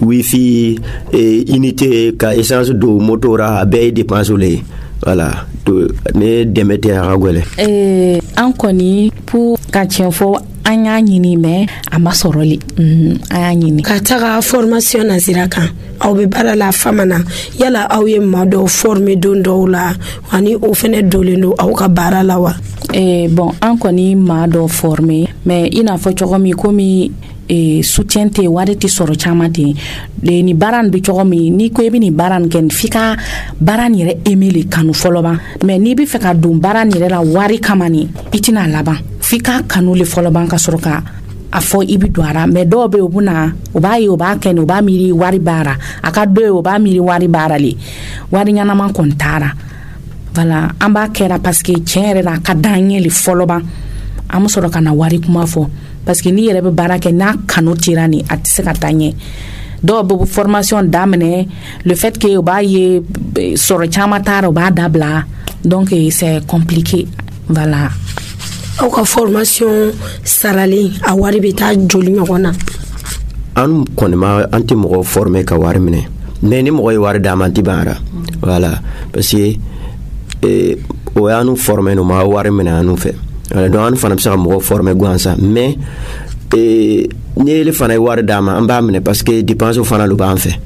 wifi unité ka essence do motora a bɛɛ ye dépense le voilà ne dɛmɛ tɛ a ka gwɛlɛ. An kɔni pour ka tiɲɛ fɔ an y'a ɲini mais a ma sɔrɔli an y'a ɲini ka taga formation na sira kan aw bɛ baara la fama na yala aw ye maa dɔw former don dɔw la ani o fɛnɛ dolen don aw ka baara la wa? Bon an kɔni maa dɔw former mais i n'a fɔ cogo min komi soutien tɛ wari tɛ sɔrɔ caman tɛ ni baara nin bɛ cogo min n'i ko i bɛ nin baara nin kɛ f'i ka baara nin yɛrɛ aimer le kanu fɔlɔ ban mais n'i bɛ fɛ ka don baara nin yɛrɛ la wari kama nin i tɛna laban f'i ka kanu le fɔlɔ ban ka sɔrɔ ka a fɔ i bɛ don a la mais dɔw bɛ yen u b'a ye u b'a kɛ u b'a miiri wari baara a ka dɔw ye u b'a miiri wari baara le wari ɲɛnama kɔni taara voilà an b'a kɛra parce que tiɲɛ yɛrɛ la a ka d'an ye le fɔlɔ ban an bɛ sɔrɔ ka na wari kuma fɔ parce que n'i yɛrɛ bɛ baara kɛ n'a kanu tira nin a tɛ se ka taa ɲɛ dɔw bɛ formation daminɛ le fait que u b'a ye sɔrɔ caman taara u b'a dabila donc c'est compliqué voilà. Aw ka formation sarali a wari bɛ taa joli ɲɔgɔn na? An kɔni ma an tɛ mɔgɔ former ka wari minɛ mais ni mɔgɔ ye wari d'a ma an tɛ ban a la voilà parce que o y'an former no ma wari minɛ an fɛ. Donc an fana bɛ se ka mɔgɔ former gansan mais ni ele fana ye wari d'a ma an b'a minɛ parce que dépense fana lu b'an fɛ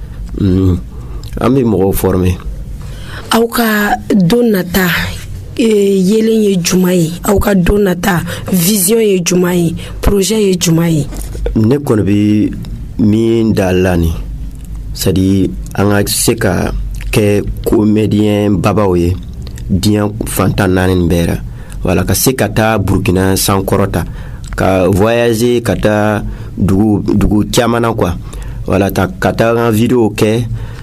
an bɛ mɔgɔ former. Aw ka don nata yelen ye juma ye aw ka don nata vision ye juma ye projet ye juma ye? Ne kɔni bɛ min da la ni c'est à dire an ka se ka kɛ comédien babaw ye diɲɛ fantan naani nin bɛɛ la. Voilà, ka se ka taa Burkina sankɔrɔta ka voyager ka taa dugu caman na quoi voilà ka taa n ka vidéo kɛ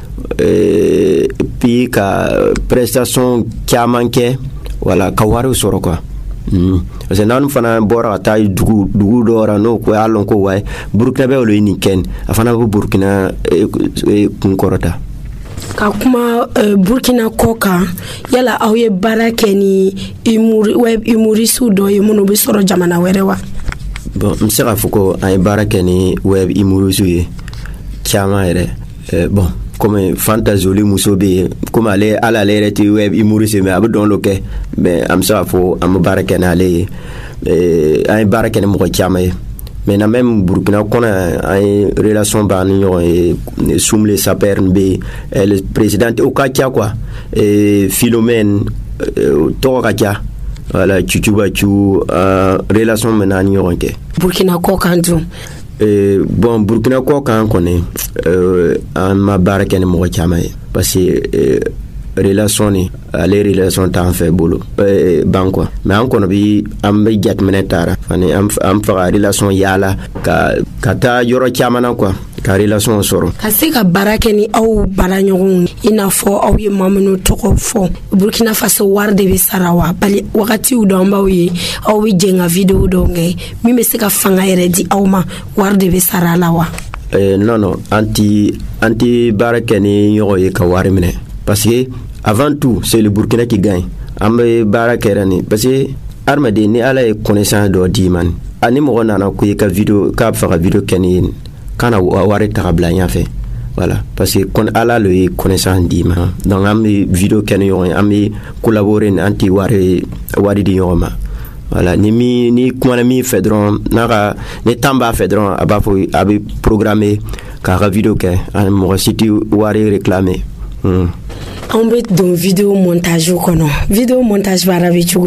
puis ka prestation caman kɛ voilà ka wariw sɔrɔ quoi parce que n'an fana bɔra ka taa dugu dɔw la n'o ko y'a lɔn ko wayi Burkina bɛ olu ye nin kɛ a fana bɛ Burkina kun kɔrɔta. Ka kuma Burkina kɔ kan yala aw ye baara kɛ ni web humoriste dɔ ye minnu bɛ sɔrɔ jamana wɛrɛ wa? Bon n bɛ se k'a fɔ ko an ye baara kɛ ni web humoriste ye caman yɛrɛ bon comme Fanta Zoli muso bɛ yen comme ale yɛrɛ tɛ web humoriste mais a bɛ dɔn dɔ kɛ mais an bɛ se k'a fɔ an bɛ baara kɛ n'ale ye an ye baara kɛ ni mɔgɔ caman ye. Maintenant même Burkina kɔnɔ an ye relation b'an ni ɲɔgɔn ye Sumle Saper bɛ le président o ka ca quoi Philomène tɔgɔ ka ca voilà Cucubacu relation bɛ n'an ni ɲɔgɔn kɛ. Burkina kɔ kan dun? Bon Burkina kɔ kan kɔni an ma baara kɛ ni mɔgɔ caman ye parce que relation ni ale relation t'an fɛ bolo ban quoi mais an kɔni bi an bɛ jateminɛ taara ani an faga relation yaala ka taa yɔrɔ caman na quoi ka relation sɔrɔ ka se ka baara kɛ ni aw baara ɲɔgɔnw i n'a fɔ aw ye maa minnu tɔgɔ fɔ Burkina Faso wari de bɛ sara wa bali wagatiw dɔ an b'aw ye aw bɛ jɛ ka vidéo dɔw kɛ min bɛ se ka fanga yɛrɛ di aw ma wari de bɛ sara la wa? Non an ti baara kɛ ni ɲɔgɔn ye ka wari minɛ parce que avant tout c'est le Burkina qui gagne an bɛ baara kɛra ni parce que adamaden ni ala ye connaissance dɔ d'i ma ani mɔgɔ nana ko i ka vidéo k'a bɛ fɛ ka vidéo kɛ ni kana wari ta ka bila ɲɛfɛ voilà parce que ala le ye connaissance d'i ma donc an bɛ vidéo kɛ ni ɲɔgɔn ye an bɛ collaborer ni an tɛ wari di ɲɔgɔn ma voilà ni kumana min fɛ dɔrɔn ni temps b'a fɛ dɔrɔn a b'a fɔ a bɛ programmer k'a ka vidéo kɛ ani mɔgɔ si tɛ wari réclamer. An bɛ don vidéo montage kɔnɔ vidéo montage baara bɛ cogo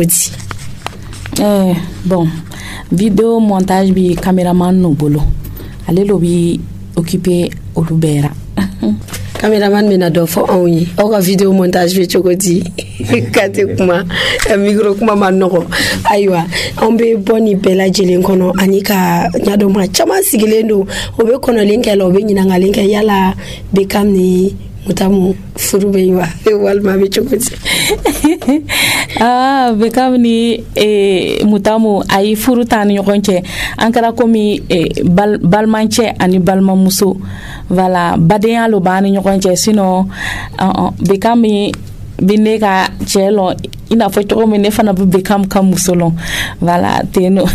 di? Bon vidéo montage bi cameraman no bolo ale lo bi occuper olu bɛɛ la. Cameraman bɛna dɔ fɔ anw ye aw ka vidéo montage bɛ cogo di? Ka tɛ kuma micro kuma ma nɔgɔ ayiwa an bɛ bɔ nin bɛɛ lajɛlen kɔnɔ ani ka ɲadɔn maa caman sigilen don o bɛ kɔnɔlen kɛ la o bɛ ɲininkali kɛ yala Bekam ni Mutamu furu bɛ yen wa walima bɛ cogo di? Bekam ni Mutamu ayi furu t'an ni ɲɔgɔn cɛ an kɛra komi balimancɛ ani balimamuso voilà badenya lo b'an ni ɲɔgɔn cɛ sinon Bekam bi ne ka cɛ lɔn i n'a fɔ cogo min ne fana bɛ Beckham ka muso lɔn voilà ten no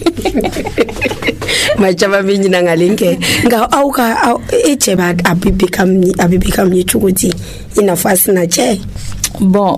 ma caman bɛ ɲininkali kɛ nka aw ka e cɛ b'a a bɛ Beckham ye cogo di i n'a fɔ a sina cɛ. Bon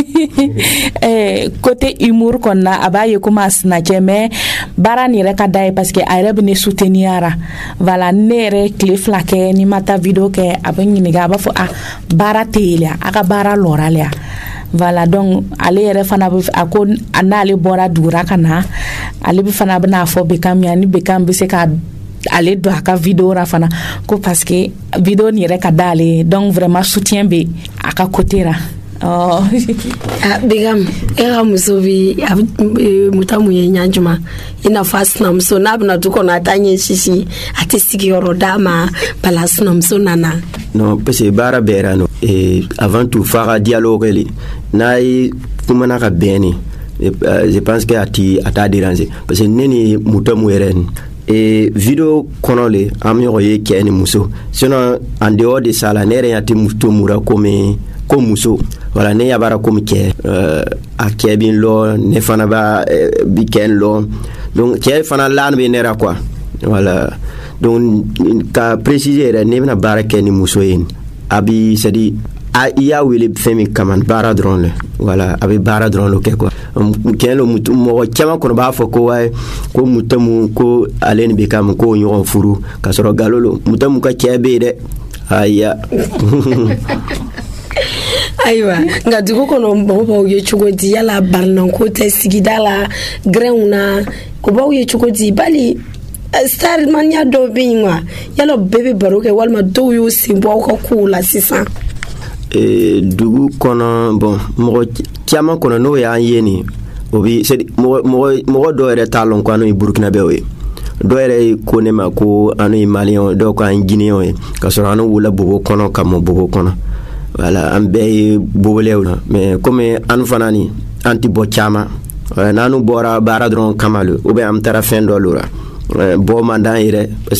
côté humour kɔnɔna a b'a ye komi a sinacɛ mais baara nin yɛrɛ ka d'a ye parce que a yɛrɛ bɛ ne soutenir ra voilà ne yɛrɛ tile 2 kɛ ni ma taa video kɛ a bɛ ɲininka a b'a fɔ baara tɛ yen a ka baara lɔra le voilà donc ale yɛrɛ fana bɛ a ko n'ale bɔra dugura ka na ale bɛ fana bɛna fɔ Beckham ye ni Beckham bɛ se ka ale do a ka video ra fana ko parce que video nin yɛrɛ ka d'ale donc vraiment soutien bɛ a ka côté ra. Oh. Beckham era muso bi mutamu ye nyanjuma ina fasna muso na bna tuko na tanye shishi ati sigiyoro dama bala sna muso nana non parce que bara berano avant tout fara dialogue li nay kumana ka beni je pense que ata déranger parce que neni mutamu yeren video konole am yoye keni muso sinon en dehors de ça la nere yati mutumura comme muso voilà ne yabara comme ke a kebin lo ne fana ba biken lo donc ke fana lan be nera quoi voilà donc ka préciser ne bena barake ni muso yin abi c'est-à-dire iya wele femi kaman bara drone le voilà abi bara drone lo ke quoi ken lo mutu mo chama ko ba fo ko way ko mutamu ko aleni be kam ko nyon furu ka soro galolo mutamu ka kebe de aya aywa nga dugu kono bawo ye cogo di yala barnan ko te sigida la greuna ko bawo ye cogo di bali star mania do binwa yala bebe baroke walma do yo simbo ko kula sisan dugu kono bon mo tiama kono no ya yeni obi c'est mo do ere talon ko anu Burkina Faso do ere ko ne ma ko anu Malien do ko an Guinéen ka so anu wula bobo kono kam bobo kono voilà ambe bobolewna mais comme an fanani anti bo chama nanu bora bara dron kamalu ou bien am tara fin do lura bo mandan ire parce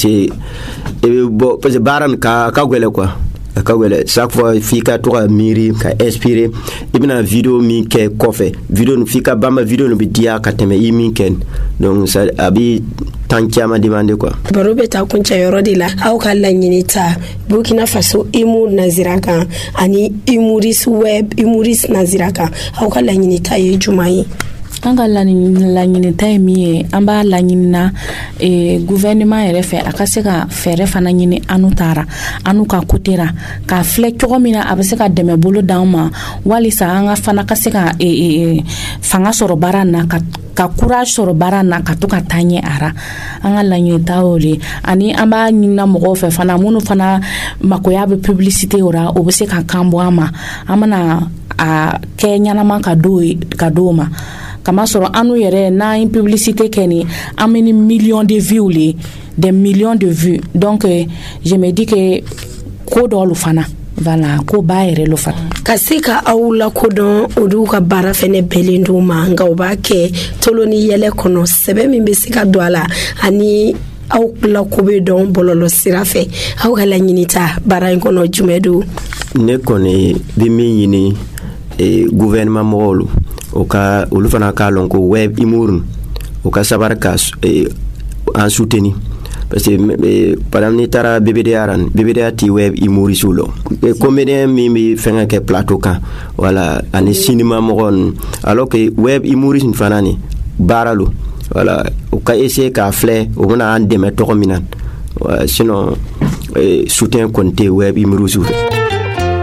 que baran ka gwele quoi ka gwele chaque fois fika to miri ka inspirer ibna video mi ke kofe video nu fika bamba video nu bidia ka teme yimi ken donc ça abi tankiama demande quoi barobe ta kuncha yoro dila aw kala nyinita Burkina Faso imur naziraka ani imuris web imuris naziraka aw kala nyinita ye jumai anga la nyinita mi amba la nyina gouvernement yɛrɛ fɛ a ka se ka fɛrɛ fana ɲini anu tara anu ka kotera ka filɛ cogo min na a bɛ se ka dɛmɛ bolo d'an ma walisa an ka fana ka se ka fanga sɔrɔ baara na ka courage sɔrɔ baara na ka to ka taa ɲɛ ara an ka laɲinita o le ani an b'a ɲinina mɔgɔw fɛ fana minnu fana makoya bɛ publicité o ra o bɛ se ka kan bɔ an ma an bɛna a kɛ ɲɛnama ka do ma kama sɔrɔ anu yɛrɛ n'an publicité kɛ ni an bɛ ni millions de vues le des millions de vues donc je me dis que ko dɔlu fana voilà ko ba yɛrɛ lo fana ka se ka aw la kodɔn olu ka baara fɛnɛ bɛlen d'u ma nka u b'a kɛ tolo ni yɛlɛ kɔnɔ sɛbɛ min bɛ se ka don a la ani aw la ko bɛ dɔn bɔlɔlɔ sira fɛ aw ka laɲinita baara in kɔnɔ jumɛn don ne kɔni bɛ min ɲini gouvernement mɔgɔw olu fana ka lɔn ko web humour o ka sabari ka an soutenir parce que par exemple ni taara BBDA ti web humoriste lo comédien min bɛ fɛngɛ kɛ plateau kan voilà ani cinéma mɔgɔ alors que web humoriste fana ni baara lo voilà o ka essayer k'a filɛ o bɛna an dɛmɛ tɔgɔ min na sinon soutien kɔni tɛ web humoriste